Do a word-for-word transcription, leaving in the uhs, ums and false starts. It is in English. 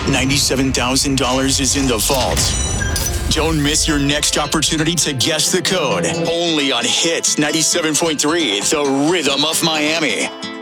ninety-seven thousand dollars is in the vault. Don't miss your next opportunity to guess the code. Only on Hits ninety-seven point three, the rhythm of Miami.